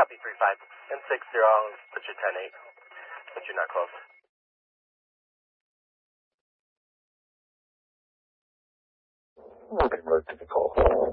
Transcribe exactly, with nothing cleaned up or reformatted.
Copy three five. And six zero, I'll put you ten eight. But you're not close. Moving road to the call.